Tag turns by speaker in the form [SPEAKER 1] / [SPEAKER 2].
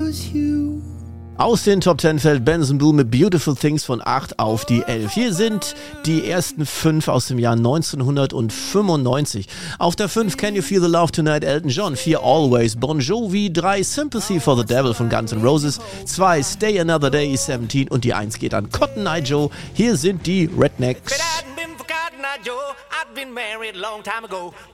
[SPEAKER 1] Aus den Top 10 fällt Benson Boone mit Beautiful Things von 8 auf die 11. Hier sind die ersten 5 aus dem Jahr 1995. Auf der 5 Can You Feel the Love Tonight, Elton John. 4 Always, Bon Jovi. 3 Sympathy for the Devil von Guns N' Roses. 2 Stay Another Day, 17. Und die 1 geht an Cotton Eye Joe. Hier sind die Rednecks.